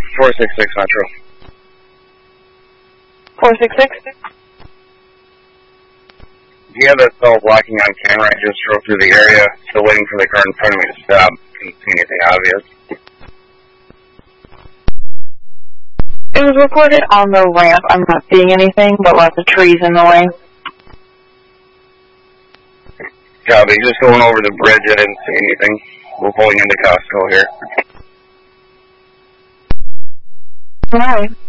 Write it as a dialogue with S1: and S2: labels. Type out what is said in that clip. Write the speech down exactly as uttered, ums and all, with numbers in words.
S1: four six six Metro.
S2: four six six?
S1: Do you have that cell blocking on camera? I just drove through the area, still waiting for the car in front of me to stop. Couldn't see anything obvious.
S2: It was reported on the ramp. I'm not seeing anything, but lots of trees in the way.
S1: Copy, just going over the bridge, I didn't see anything. We're pulling into Costco here.
S2: All right.